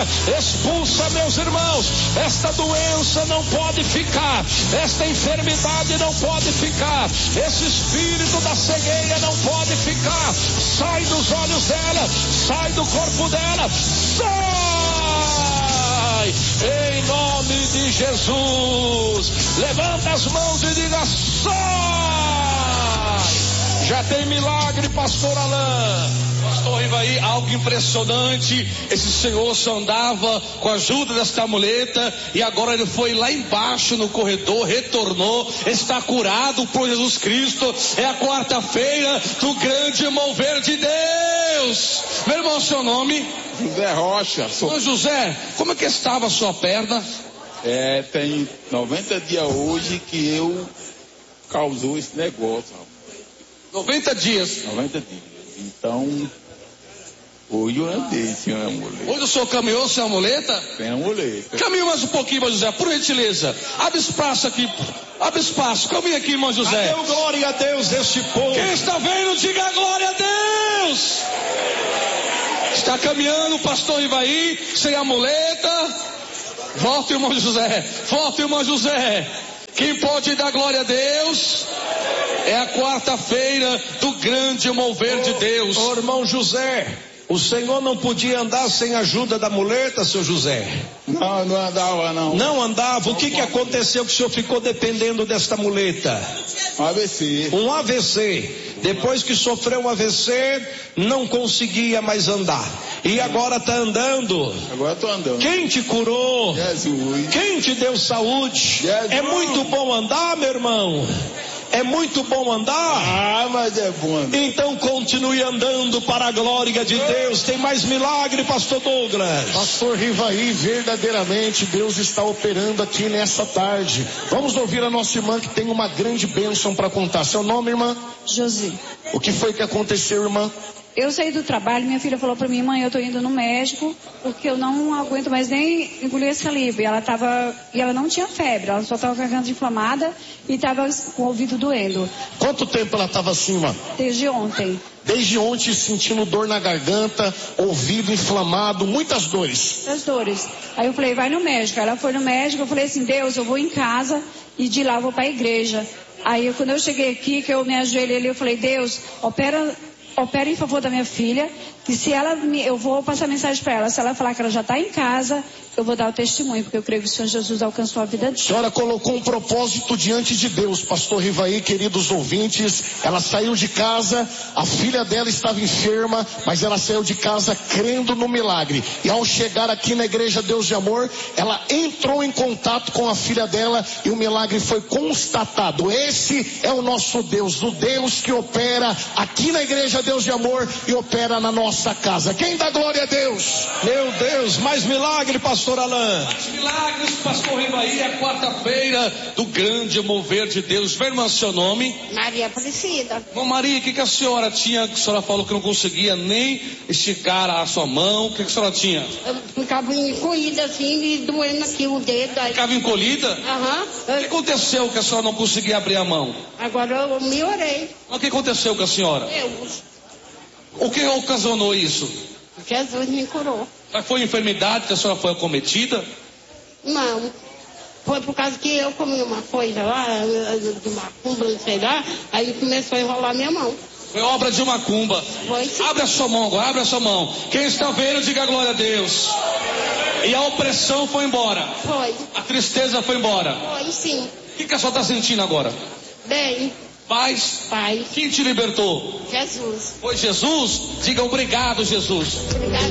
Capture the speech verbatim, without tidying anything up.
expulsa, meus irmãos. Esta doença não pode ficar, esta enfermidade não pode ficar, esse espírito da cegueira não pode ficar. Sai dos olhos dela, sai do corpo dela, sai! Em nome de Jesus, levanta as mãos e diga: sai! Já tem milagre, pastor Alain. Pastor Rivaí, algo impressionante. Esse senhor só andava com a ajuda desta muleta e agora ele foi lá embaixo no corredor, retornou, está curado por Jesus Cristo. É a quarta-feira do grande mover de Deus. Meu irmão, seu nome? José Rocha. Sou... Ô José, como é que estava a sua perna? É, tem noventa dias hoje que eu causou esse negócio. noventa dias? noventa dias. Então, hoje eu andei sem a muleta. Hoje o senhor caminhou sem a muleta? Sem a muleta. Caminhe mais um pouquinho, irmão José, por gentileza. Abre espaço aqui, abre espaço. Caminhe aqui, irmão José. Deu glória a Deus deste povo. Quem está vendo, diga glória a Deus. Está caminhando o pastor Rivaí sem a muleta. Volta, irmão José. Volta, irmão José. Quem pode dar glória a Deus? É a quarta-feira do grande mover ô, de Deus. Ô irmão José, o senhor não podia andar sem a ajuda da muleta, seu José? Não, não andava não. Não andava? O que que aconteceu que o senhor ficou dependendo desta muleta? Um A V C. Um A V C. Depois que sofreu um A V C, não conseguia mais andar. E agora está andando. Agora estou andando. Quem te curou? Jesus. Quem te deu saúde? Jesus. É muito bom andar, meu irmão. É muito bom andar. Ah, mas é bom andar. Então continue andando para a glória de Deus. Tem mais milagre, pastor Douglas. Pastor Rivaí, verdadeiramente Deus está operando aqui nessa tarde. Vamos ouvir a nossa irmã que tem uma grande bênção para contar. Seu nome, irmã? Josi. O que foi que aconteceu, irmã? Eu saí do trabalho, minha filha falou para mim: mãe, eu tô indo no médico porque eu não aguento mais nem engolir saliva. E ela tava, e ela não tinha febre, ela só tava com a garganta inflamada e tava com o ouvido doendo. Quanto tempo ela estava assim, irmã? Desde ontem. Desde ontem, sentindo dor na garganta, ouvido inflamado, muitas dores. As dores. Aí eu falei: vai no médico. Ela foi no médico, eu falei assim: Deus, eu vou em casa e de lá eu vou para a igreja. Aí quando eu cheguei aqui, que eu me ajoelhei ali, eu falei: Deus, opera... opera em favor da minha filha, que se ela, me, eu vou passar mensagem para ela, se ela falar que ela já está em casa, eu vou dar o testemunho, porque eu creio que o Senhor Jesus alcançou a vida dela. A senhora colocou um propósito diante de Deus, pastor Rivaí, queridos ouvintes. Ela saiu de casa, a filha dela estava enferma, mas ela saiu de casa crendo no milagre. E ao chegar aqui na igreja Deus de Amor, ela entrou em contato com a filha dela e o milagre foi constatado. Esse é o nosso Deus, o Deus que opera aqui na igreja Deus de Amor e opera na nossa casa. Quem dá glória a Deus? Meu Deus, mais milagre, pastor Alain. Mais milagres, pastor Rivaí, é a quarta-feira do grande mover de Deus. Meu irmão, seu nome? Maria Aparecida. Irmã Maria, o que, que a senhora tinha? Que a senhora falou que não conseguia nem esticar a sua mão. O que, que a senhora tinha? Eu ficava encolhida assim e doendo aqui o dedo. Aí... Ficava encolhida? Aham. O que aconteceu que a senhora não conseguia abrir a mão? Agora eu me orei. O que aconteceu com a senhora? Deus. O que ocasionou isso? Jesus me curou. Mas foi enfermidade que a senhora foi acometida? Não. Foi por causa que eu comi uma coisa lá, de macumba, não sei lá, aí começou a enrolar minha mão. Foi obra de macumba. Foi sim. Abre a sua mão agora, abre a sua mão. Quem está vendo, diga glória a Deus. E a opressão foi embora. Foi. A tristeza foi embora. Foi sim. O que, que a senhora está sentindo agora? Bem. Paz? Pai. Quem te libertou? Jesus. Foi Jesus? Diga obrigado, Jesus. Obrigado.